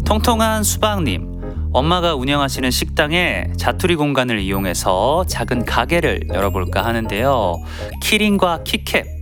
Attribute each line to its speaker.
Speaker 1: 통통한 수박님, 엄마가 운영하시는 식당에 자투리 공간을 이용해서 작은 가게를 열어볼까 하는데요. 키링과 키캡,